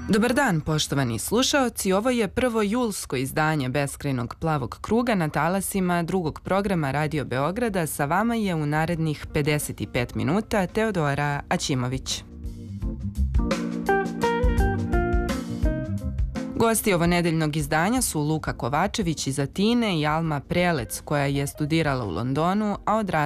Dobar dan, poštovani slušaoci. Ovo je prvo julsko izdanje Beskrajnog plavog kruga na talasima drugog programa Radio Beograda. Sa vama je u narednih 55 minuta Teodora Aćimović. Gosti ovonedeljnog izdanja su Luka Kovačević iz Atine i Alma Prelec, koja je studirala u Londonu, a odrasla